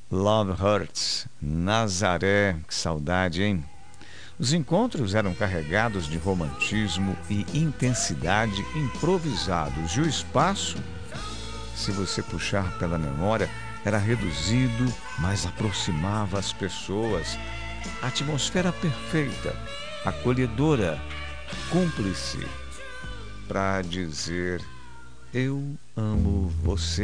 Love Hurts, Nazaré, que saudade, hein? Os encontros eram carregados de romantismo e intensidade improvisados, e o espaço, se você puxar pela memória, era reduzido, mas aproximava as pessoas. A atmosfera perfeita, acolhedora, cúmplice, para dizer: eu amo você.